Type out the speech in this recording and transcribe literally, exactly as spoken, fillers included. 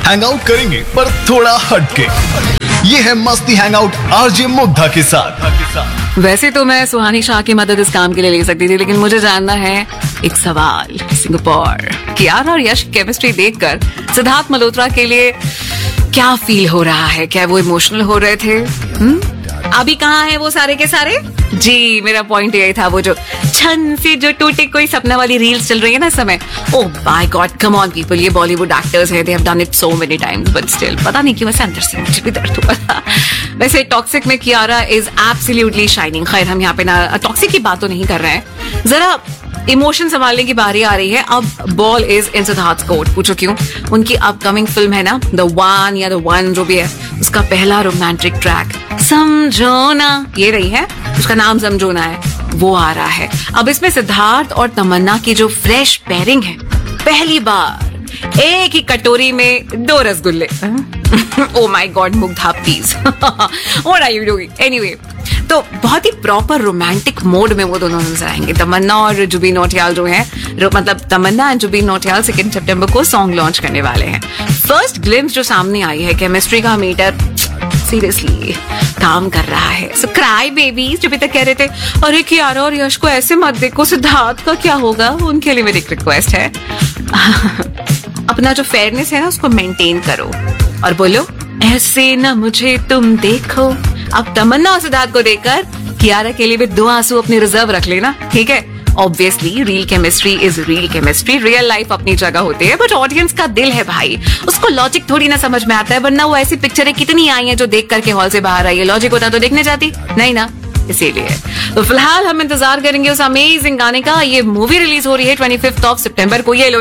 Hang out करेंगे पर थोड़ा हटके। ये है मस्ती हैंग आउट आरजे मुग्धा के साथ। वैसे तो मैं सुहानी शाह की मदद इस काम के लिए ले सकती थी, लेकिन मुझे जानना है एक सवाल। सिंगापुर कियारा और यश केमिस्ट्री देखकर सिद्धार्थ मल्होत्रा के लिए क्या फील हो रहा है? क्या वो इमोशनल हो रहे थे? हुँ? अभी कहाँ है वो सारे के सारे? जी, मेरा पॉइंट यही था। वो जो छन से जो टूटे कोई सपना वाली रील्स चल रही है ना इस समय, oh my God, come on people, ये बॉलीवुड एक्टर्स हैं, they have done it so many times, but still पता नहीं क्यों वैसे अंदर से मुझे भी दर्द हुआ था। वैसे टॉक्सिक में कियारा इज एब्सोल्युटली शाइनिंग। खैर, हम यहाँ पे ना टॉक्सिक की बात तो नहीं कर रहे हैं, जरा इमोशन संभालने की बारी आ रही है। अब ball is in Siddharth court. पूछो क्यों? उनकी अपकमिंग फिल्म है ना द वन या द वन जो भी है, उसका पहला रोमांटिक ट्रैक समझोना, ये रही है, उसका नाम समझोना है, वो आ रहा है। अब इसमें सिद्धार्थ और तमन्ना की जो फ्रेश पेयरिंग है, पहली बार एक ही कटोरी में दो रसगुल्ले। Oh my God Mugdha please, what are you doing? Anyway, तो बहुत ही प्रॉपर रोमांटिक मोड में वो दोनों नजर आएंगे। तमन्ना और जुबीन नौटियाल जो है, मतलब तमन्ना एंड जुबीन नौटियाल सेकेंड सितंबर को सॉन्ग लॉन्च करने वाले हैं। फर्स्ट ग्लिम्स जो सामने आई है, केमिस्ट्री का मीटर सीरियसली काम कर रहा है। सो क्राई बेबीज जो भी तक कह रहे थे अरे कियारा और यश को ऐसे मत देखो, सिद्धार्थ का क्या होगा, उनके लिए मेरी एक रिक्वेस्ट है, अपना जो फेयरनेस है ना उसको मेंटेन करो और बोलो ऐसे ना मुझे तुम देखो। अब तमन्ना और सिद्धार्थ को देखकर कियारा के लिए भी दो आंसू अपने रिजर्व रख लेना, ठीक है? Obviously real chemistry is real chemistry, real life अपनी जगह होती है, बट ऑडियंस का दिल है भाई, उसको लॉजिक थोड़ी ना समझ में आता है, वरना वो ऐसी पिक्चरें कितनी आई हैं जो देख करके हॉल से बाहर आई है। लॉजिक होता तो देखने जाती नहीं ना, इसीलिए तो फिलहाल हम इंतजार करेंगे उस अमेजिंग गाने का। ये मूवी रिलीज हो रही है ट्वेंटी फिफ्थ ऑफ सितंबर को। ये